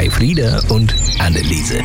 Elfriede und Anneliese.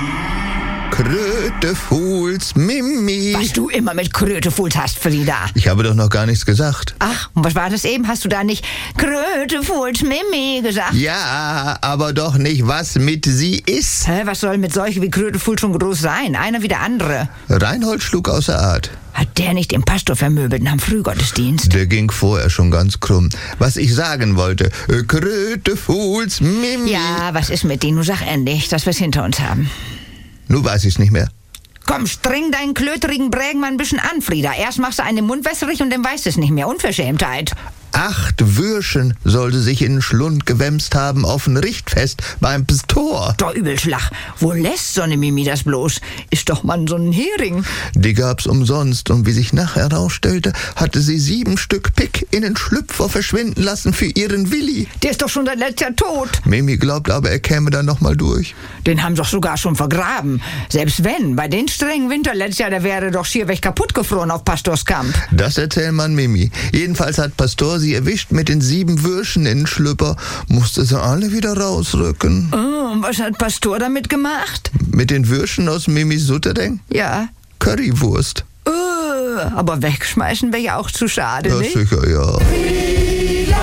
Krötefuhls Mimi. Was du immer mit Krötefuhls hast, Frieda. Ich habe doch noch gar nichts gesagt. Ach, und was war das eben? Hast du da nicht Krötefuls Mimi gesagt? Ja, aber doch nicht, was mit sie ist. Hä, was soll mit solchen wie Krötefuls schon groß sein? Einer wie der andere. Reinhold schlug außer Art. Hat der nicht den Pastor vermöbelt nach dem Frühgottesdienst? Der ging vorher schon ganz krumm. Was ich sagen wollte, Krötefuls Mimi. Ja, was ist mit denen? Nun sag endlich, dass wir's hinter uns haben. Nun weiß ich's nicht mehr. Komm, streng deinen klöterigen Brägen mal ein bisschen an, Frieda. Erst machst du einen Mund wässrig und dann weißt es nicht mehr. Unverschämtheit. 8 Würschen sollte sich in den Schlund gewämst haben auf ein Richtfest beim Pastor. Doch Übelschlag. Wo lässt so eine Mimi das bloß? Ist doch mal so ein Hering. Die gab's umsonst und wie sich nachher herausstellte, hatte sie 7 Stück Pick in den Schlüpfer verschwinden lassen für ihren Willi. Der ist doch schon seit letztes Jahr tot. Mimi glaubt aber, er käme dann noch mal durch. Den haben sie doch sogar schon vergraben. Selbst wenn, bei den strengen Winter letztes Jahr, der wäre doch schier weg kaputt gefroren auf Pastorskamp. Das erzählt man Mimi. Jedenfalls hat Pastor sie erwischt mit den 7 Würschen in den Schlüpper, musste sie alle wieder rausrücken. Oh, und was hat Pastor damit gemacht? Mit den Würschen aus Mimis Sutterdeng? Ja. Currywurst. Aber wegschmeißen wäre ja auch zu schade, Ja, nicht? sicher, ja.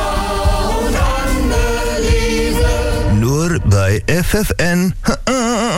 Nur bei FFN.